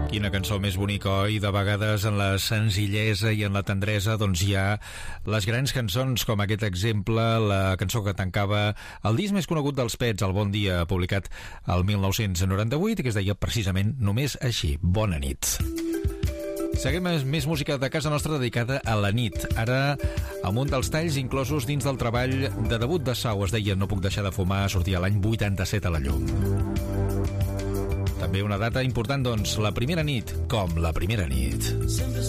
Quina cançó més bonica, oi? De vegades en la senzillesa i en la tendresa doncs hi ha les grans cançons, com aquest exemple, la cançó que tancava el disc més conegut dels Pets, El Bon Dia, publicat el 1998, i que es deia precisament només així, Bona nit. Seguim amb més música de casa nostra dedicada a la nit. Ara, amb un dels talls inclosos dins del treball de debut de Sau, es deia No puc deixar de fumar, sortia l'any 87 a la llum. També una data important, doncs, la primera nit, com la primera nit.